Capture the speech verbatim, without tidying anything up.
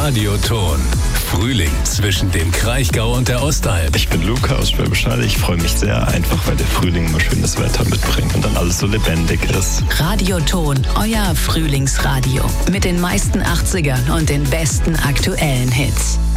Radioton. Frühling zwischen dem Kraichgau und der Ostalb. Ich bin Luca aus Schwäbisch Hall. Ich freue mich sehr, einfach weil der Frühling immer schönes Wetter mitbringt und dann alles so lebendig ist. Radioton, euer Frühlingsradio. Mit den meisten achtzigern und den besten aktuellen Hits.